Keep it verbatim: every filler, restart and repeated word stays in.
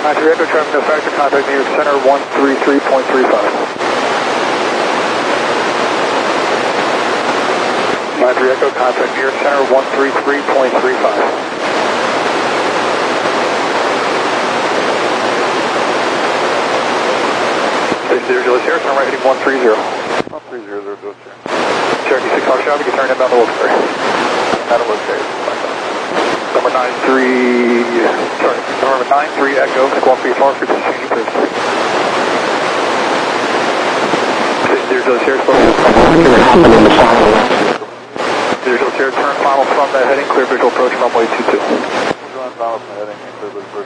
nine three Echo, traffic no factor, contact New York Center one three three point three five. nine three Echo, contact New York Center one three three point three five. six zero zero Sierra, turn right heading one three zero. one three zero zero zero Sierra. Cherokee six Fox traffic, you turn inbound to Wilkes-Barre. Out of Wilkes-Barre. Number nine three, sorry, number nine three Echo, one three four, frequency changing please. six zero zero Sierra, zero zero Sierra, turn final from that heading, clear visual approach runway two two. We're going final from the heading, clear visual approach.